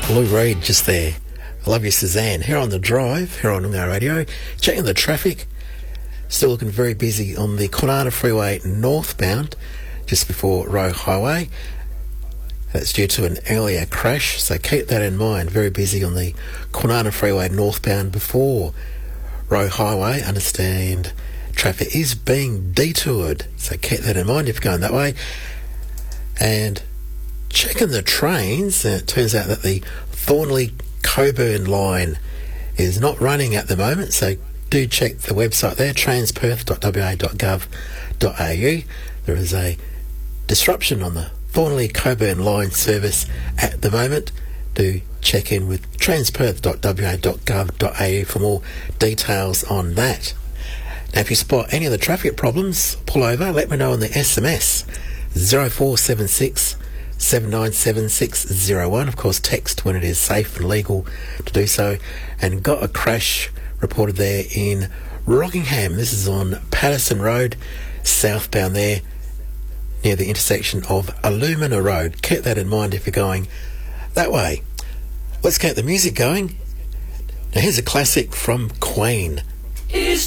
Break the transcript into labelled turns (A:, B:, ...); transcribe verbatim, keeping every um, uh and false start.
A: Lou Reed just there. I love you, Suzanne. Here on the drive, here on Noongar Radio, checking the traffic. Still looking very busy on the Kwinana Freeway northbound, just before Roe Highway. That's due to an earlier crash, so keep that in mind. Very busy on the Kwinana Freeway northbound before Roe Highway. Understand traffic is being detoured, so keep that in mind if you're going that way. And checking the trains, uh, it turns out that the Thornley Coburn line is not running at the moment, so do check the website there, transperth dot w a dot gov dot a u. There is a disruption on the Thornley Coburn line service at the moment. Do check in with transperth dot w a dot gov dot a u for more details on that. Now, if you spot any of the traffic problems, pull over, let me know on the S M S zero four seven six seven nine seven six zero one. Of course, text when it is safe and legal to do so. And got a crash reported there in Rockingham. This is on Patterson Road, southbound there, near the intersection of Illumina Road. Keep that in mind if you're going that way. Let's keep the music going. Now, here's a classic from Queen. Is